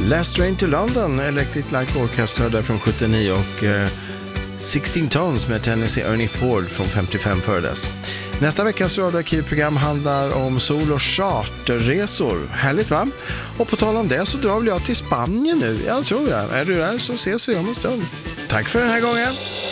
Last Train to London, Electric Light Orchestra där från 79 och 16 Tons med Tennessee Ernie Ford från 55 före dess. Nästa veckas radioarkivprogram handlar om sol- och charterresor. Härligt va? Och på tal om det så drar väl jag till Spanien nu. Jag tror jag. Är du där så ses vi om en stund. Tack för den här gången.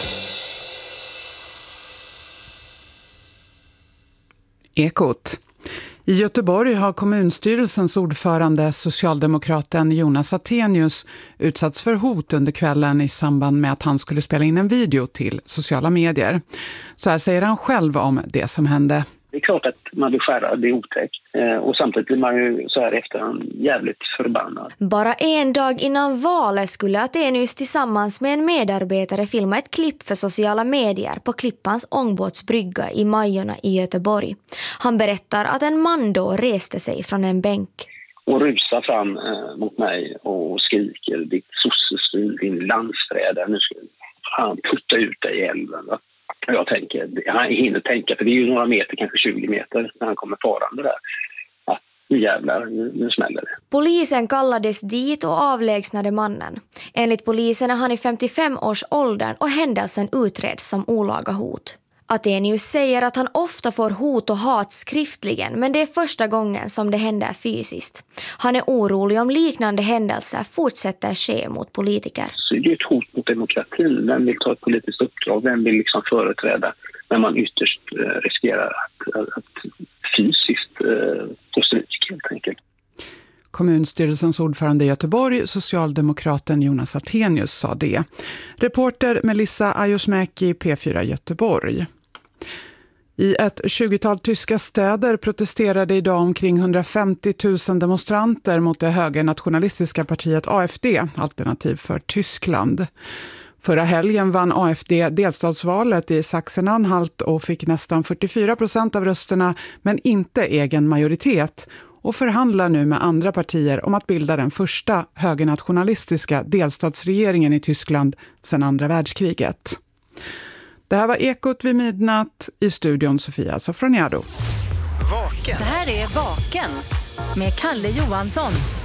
Ekot. I Göteborg har kommunstyrelsens ordförande, socialdemokraten Jonas Attenius, utsatts för hot under kvällen i samband med att han skulle spela in en video till sociala medier. Så här säger han själv om det som hände. Det är klart att man blir skärrad, det är otäckt. Och samtidigt blir man ju så här efterhand jävligt förbannad. Bara en dag innan valet skulle Attenius tillsammans med en medarbetare filma ett klipp för sociala medier på Klippans ångbåtsbrygga i Majorna i Göteborg. Han berättar att en man då reste sig från en bänk. Och rusar fram mot mig och skriker, ditt sossesvin, din landsfrädare, nu ska han putta ut dig i älven. Jag tänker, han hinner tänka, för det är ju några meter, kanske 20 meter när han kommer farande där. Att jävlar, nu smäller det. Polisen kallades dit och avlägsnade mannen. Enligt polisen är han i 55-årsåldern och händelsen utreds som olaga hot. Attenius säger att han ofta får hot och hat skriftligen, men det är första gången som det händer fysiskt. Han är orolig om liknande händelser fortsätter ske mot politiker. Så det är ett hot mot demokratin. Vem vill ta ett politiskt uppdrag? Vem vill liksom företräda när man ytterst riskerar att fysiskt få stryk helt enkelt? Kommunstyrelsens ordförande i Göteborg, socialdemokraten Jonas Attenius, sa det. Reporter Melissa Ajosmäki, P4 Göteborg. I ett 20-tal tyska städer protesterade idag omkring 150 000 demonstranter mot det högernationalistiska partiet AfD, Alternativ för Tyskland. Förra helgen vann AfD delstatsvalet i Sachsen-Anhalt och fick nästan 44% av rösterna, men inte egen majoritet, och förhandlar nu med andra partier om att bilda den första högernationalistiska delstatsregeringen i Tyskland sedan andra världskriget. Det här var Ekot vid midnatt, i studion Sofia Sofroniado. Vaken. Det här är Vaken med Kalle Johansson.